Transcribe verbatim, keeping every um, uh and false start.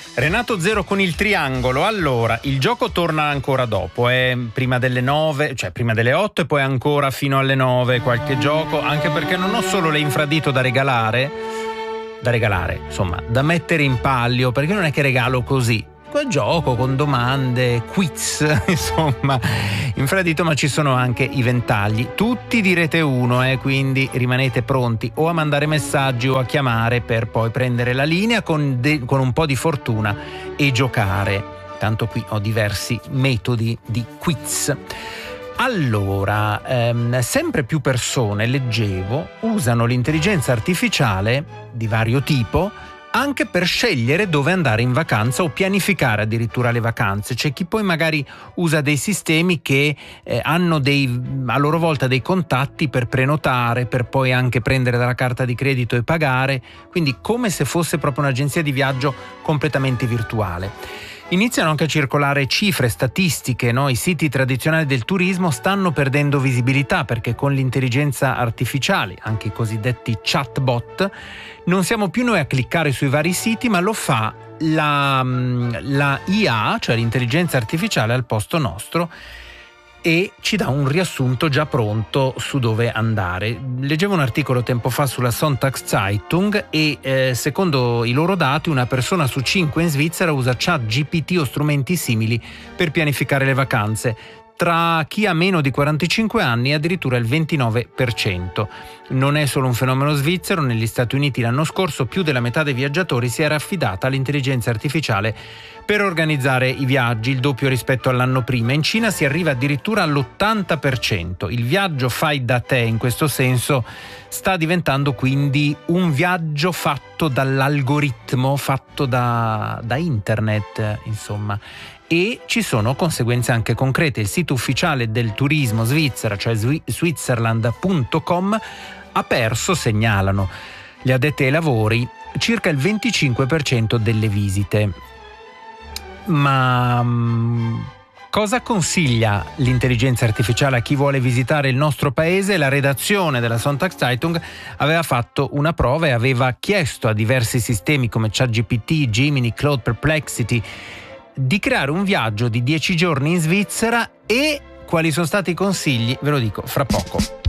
Renato Zero con il triangolo. Allora, il gioco torna ancora dopo, eh? Prima delle nove, cioè prima delle otto e poi ancora fino alle nove qualche gioco, anche perché non ho solo le infradito da regalare, da regalare, insomma, da mettere in palio, perché non è che regalo così. Quel gioco con domande, quiz, insomma, infradito, ma ci sono anche i ventagli. Tutti di Rete uno, eh, quindi rimanete pronti o a mandare messaggi o a chiamare per poi prendere la linea con, de- con un po' di fortuna e giocare. Tanto qui ho diversi metodi di quiz. Allora, ehm, sempre più persone, leggevo, usano l'intelligenza artificiale di vario tipo anche per scegliere dove andare in vacanza o pianificare addirittura le vacanze. C'è chi poi magari usa dei sistemi che eh, hanno dei, a loro volta dei contatti per prenotare, per poi anche prendere dalla carta di credito e pagare, quindi come se fosse proprio un'agenzia di viaggio completamente virtuale. Iniziano anche a circolare cifre, statistiche, no? I siti tradizionali del turismo stanno perdendo visibilità perché con l'intelligenza artificiale, anche i cosiddetti chatbot, non siamo più noi a cliccare sui vari siti, ma lo fa la, la I A, cioè l'intelligenza artificiale al posto nostro, e ci dà un riassunto già pronto su dove andare. Leggevo un articolo tempo fa sulla Sonntagszeitung e eh, secondo i loro dati una persona su cinque in Svizzera usa ChatGPT o strumenti simili per pianificare le vacanze. Tra chi ha meno di quarantacinque anni addirittura il ventinove per cento. Non è solo un fenomeno svizzero, negli Stati Uniti l'anno scorso più della metà dei viaggiatori si era affidata all'intelligenza artificiale per organizzare i viaggi, il doppio rispetto all'anno prima. In Cina si arriva addirittura all'ottanta per cento. Il viaggio fai da te in questo senso sta diventando quindi un viaggio fatto dall'algoritmo, fatto da, da internet, insomma. E ci sono conseguenze anche concrete. Il sito ufficiale del turismo svizzera, cioè switzerland punto com, ha perso, segnalano gli addetti ai lavori, circa il venticinque per cento delle visite. Ma mh, cosa consiglia l'intelligenza artificiale a chi vuole visitare il nostro paese? La redazione della Sonntagszeitung aveva fatto una prova e aveva chiesto a diversi sistemi come ChatGPT, Gemini, Claude, Perplexity di creare un viaggio di dieci giorni in Svizzera. E quali sono stati i consigli? Ve lo dico fra poco.